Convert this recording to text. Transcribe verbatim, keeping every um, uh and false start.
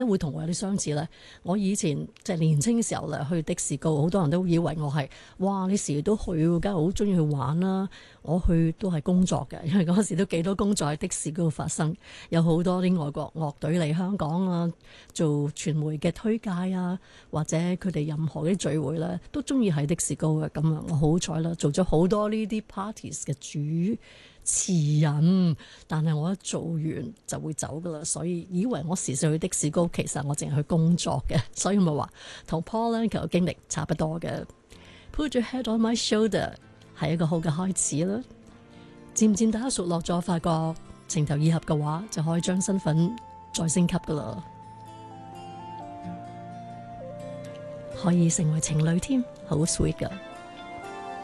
會同我有啲相似咧。我以前即係年青嘅時候咧，去的士高，好多人都以為我係哇，你時時都去，梗係好中意去玩啦。我去都係工作嘅，因為嗰時都幾多工作喺的士嗰度發生，有好多啲外國樂隊嚟香港啊，做傳媒嘅推介啊，或者佢哋任何啲聚會咧，都中意喺的士高嘅。咁啊，我好彩啦，做咗好多呢啲 parties 嘅主持人，但係我一做完就會走噶啦，所以以為我時時去的士高，其實我淨係去工作嘅，所以咪話同 Paul Anka 嘅經歷差不多嘅。Put your head on my shoulder 係一個好嘅開始啦，漸漸大家熟絡咗，發覺情投意合嘅話，就可以將身份再升級噶啦，可以成為情侶添，好 sweet 噶。